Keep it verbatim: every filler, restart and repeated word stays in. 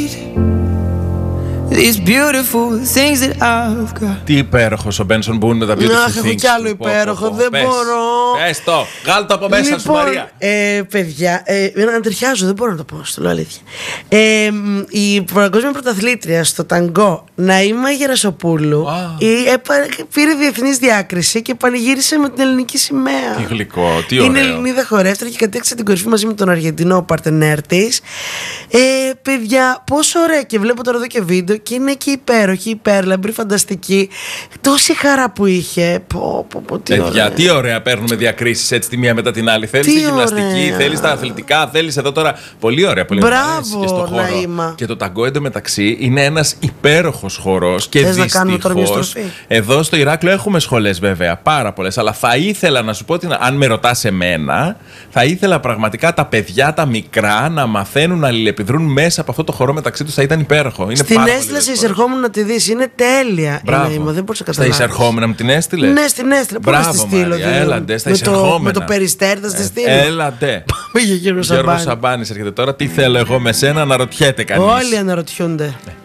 These beautiful things that I've got. Τι υπέροχος ο Μπένσον Μπουν με τα beautiful things. Αχ, έχω κι άλλο υπέροχο, δεν πες. μπορώ. Πες το, βγάλ' το από μέσα Λοιπόν, σου, Μαρία. ε, παιδιά, ε, να ταιριάζω, δεν μπορώ να το πω, στο λέω αλήθεια. Ε, η παγκόσμια πρωταθλήτρια στο ταγκό Ναΐμα Γερασοπούλου Ah. η, έπα, πήρε διεθνής διάκριση και πανηγύρισε με την ελληνική σημαία. Τι γλυκό, τι ωραίο. Είναι Ελληνίδα χορεύτρια και κατέκτησε την κορυφή μαζί με τον Αργεντινό παρτενέρ της. Ε, παιδιά, πόσο ωραία, και βλέπω τώρα εδώ και βίντεο και είναι και υπέροχη, υπέρλαμπρη, φανταστική. Τόση χαρά που είχε. Πω, πω, πω, τι Παιδιά, ωραία. τι ωραία παίρνουμε διακρίσεις έτσι τη μία μετά την άλλη. Θέλεις Τι τη γυμναστική, ωραία. θέλεις τα αθλητικά, θέλεις εδώ τώρα. Πολύ ωραία, πολύ ωραία. Μπράβο, Αρέσει και στο χώρο. Ναΐμα. Και το ταγκό εντωμεταξύ είναι ένας υπέροχος χορός και Θες να κάνουμε τώρα μια δυστυχώς στροφή? εδώ στο Ηράκλειο έχουμε σχολές βέβαια, πάρα πολλές. Αλλά θα ήθελα να σου πω ότι αν με ρωτάς εμένα, θα ήθελα πραγματικά τα παιδιά τα μικρά να μαθαίνουν να αλληλεπιδρούν μέσα από αυτό το χορό μεταξύ τους. Θα ήταν υπέροχο. Είναι Στην πάρα πολύ έστειλα, σε δύσκολο. εισερχόμουν να τη δεις. Είναι τέλεια. Η Μπράβο. Ναΐμα, δεν μπορούσα να Στα καταλάβεις. εισερχόμενα μου την έστειλε. Ναι, στην έστειλα. Πού να Μπράβο, στη στείλω, Μαρία, δηλαδή? έλαντε, στα με, το, εισερχόμενα. με το περιστέρι θα στη στείλω. Έλατε. Πήγε Γιώργος Γιώργος Σαμπάνη. Σαμπάνης έρχεται τώρα. Τι θέλω εγώ με σένα, αναρωτιέται κανείς. Όλοι αναρωτιούνται.